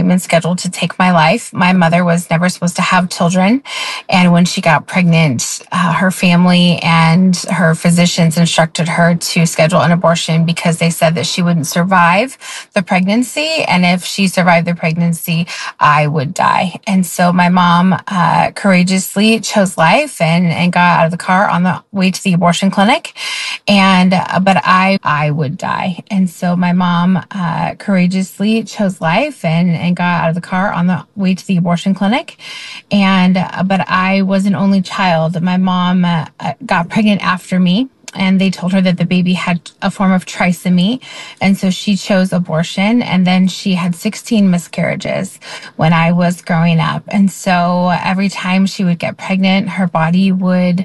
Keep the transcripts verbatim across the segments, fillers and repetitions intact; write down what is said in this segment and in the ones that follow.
appointment scheduled to take my life. My mother was never supposed to have children. And when she got pregnant, uh, her family and her physicians instructed her to schedule an abortion because they said that she wouldn't survive the pregnancy. And if she survived the pregnancy, I would die. And so my mom uh, courageously chose life and, and got out of the car on the way to the abortion clinic. And, uh, but I, I would die. And so my mom uh, courageously chose life and, and got out of the car on the way to the abortion clinic. And, uh, but I was an only child. My mom uh, got pregnant after me. And they told her that the baby had a form of trisomy. And so she chose abortion. And then she had sixteen miscarriages when I was growing up. And so every time she would get pregnant, her body would,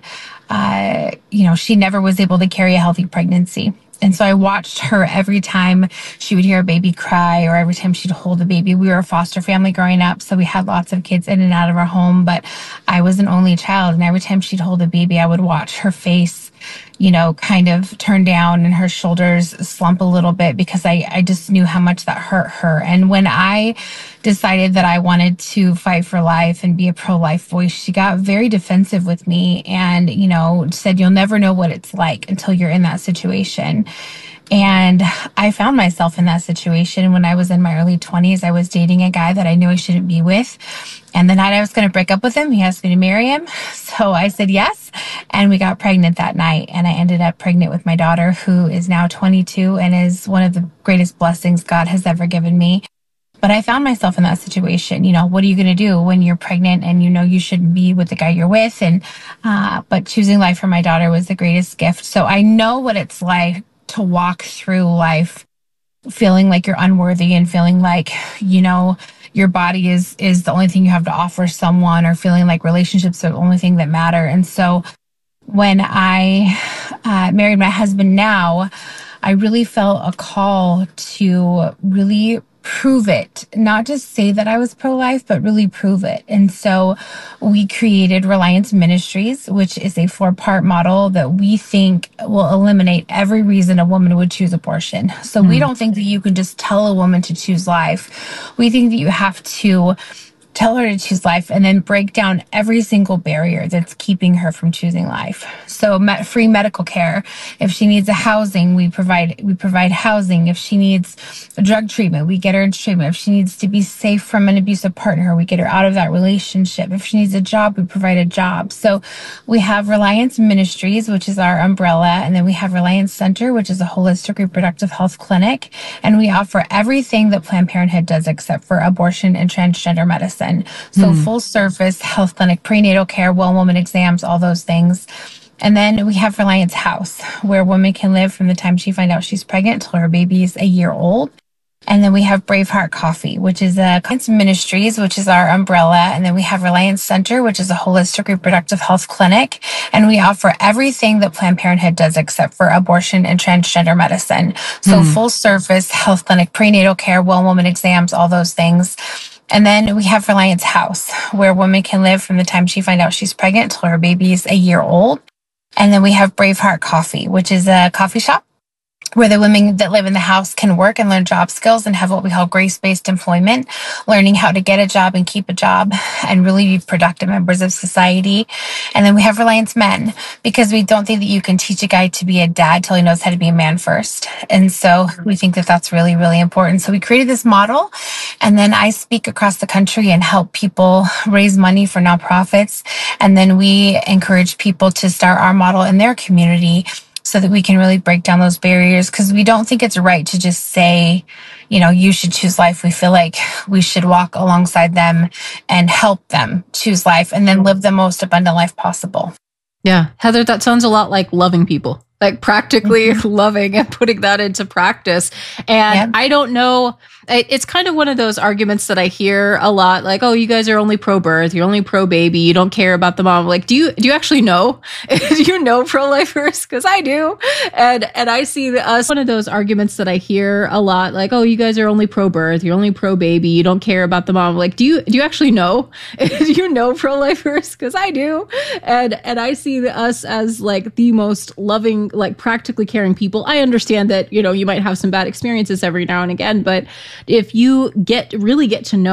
uh, you know, she never was able to carry a healthy pregnancy. And so I watched her every time she would hear a baby cry or every time she'd hold a baby. We were a foster family growing up, so we had lots of kids in and out of our home, but I was an only child. And every time she'd hold a baby, I would watch her face, you know, kind of turn down and her shoulders slump a little bit because I, I just knew how much that hurt her. And when I decided that I wanted to fight for life and be a pro-life voice, she got very defensive with me and, you know, said, you'll never know what it's like until you're in that situation. And I found myself in that situation when I was in my early twenties. I was dating a guy that I knew I shouldn't be with. And the night I was going to break up with him, he asked me to marry him. So I said yes. And we got pregnant that night. And I ended up pregnant with my daughter, who is now twenty-two and is one of the greatest blessings God has ever given me. But I found myself in that situation. You know, what are you going to do when you're pregnant and you know you shouldn't be with the guy you're with? And, uh, but choosing life for my daughter was the greatest gift. So I know what it's like to walk through life feeling like you're unworthy and feeling like, you know, your body is, is the only thing you have to offer someone, or feeling like relationships are the only thing that matter. And so when I uh, married my husband now, I really felt a call to really prove it, not just say that I was pro-life, but really prove it. And so we created Reliance Ministries, which is a four-part model that we think will eliminate every reason a woman would choose abortion. So mm. we don't think that you can just tell a woman to choose life. We think that you have to tell her to choose life and then break down every single barrier that's keeping her from choosing life. So met, free medical care. If she needs a housing, we provide we provide housing. If she needs a drug treatment, we get her into treatment. If she needs to be safe from an abusive partner, we get her out of that relationship. If she needs a job, we provide a job. So we have Reliance Ministries, which is our umbrella, and then we have Reliance Center, which is a holistic reproductive health clinic, and we offer everything that Planned Parenthood does except for abortion and transgender medicine. So mm. full service health clinic, prenatal care, well woman exams, all those things. And then we have Reliance House, where women can live from the time she finds out she's pregnant till her baby is a year old. And then we have Braveheart Coffee, which is a Reliance Ministries, which is our umbrella. And then we have Reliance Center, which is a holistic reproductive health clinic. And we offer everything that Planned Parenthood does except for abortion and transgender medicine. So mm. full service health clinic, prenatal care, well woman exams, all those things. And then we have Reliance House, where women can live from the time she finds out she's pregnant till her baby is a year old. And then we have Braveheart Coffee, which is a coffee shop where the women that live in the house can work and learn job skills and have what we call grace-based employment, learning how to get a job and keep a job and really be productive members of society. And then we have Reliance Men, because we don't think that you can teach a guy to be a dad till he knows how to be a man first. And so we think that that's really, really important. So we created this model, and then I speak across the country and help people raise money for nonprofits. And then we encourage people to start our model in their community, so that we can really break down those barriers, because we don't think it's right to just say, you know, you should choose life. We feel like we should walk alongside them and help them choose life and then live the most abundant life possible. Yeah. Heather, that sounds a lot like loving people, like practically mm-hmm. loving and putting that into practice. And yep. I don't know, it's kind of one of those arguments that I hear a lot, like, oh, you guys are only pro-birth, you're only pro-baby, you don't care about the mom. Like, do you do you actually know? Do you know pro-lifers? Because I do. And and I see us, one of those arguments that I hear a lot, like, oh, you guys are only pro-birth, you're only pro-baby, you don't care about the mom. Like, do you do you actually know? Do you know pro-lifers? Because I do. And and I see us as like the most loving, like practically caring people. I understand that, you know, you might have some bad experiences every now and again, but if you get really get to know